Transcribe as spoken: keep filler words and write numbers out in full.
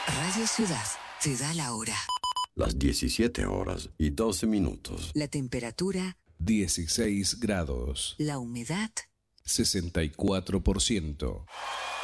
Radio Ciudad te da la hora. Las diecisiete horas y doce minutos. La temperatura dieciséis grados. La humedad sesenta y cuatro por ciento.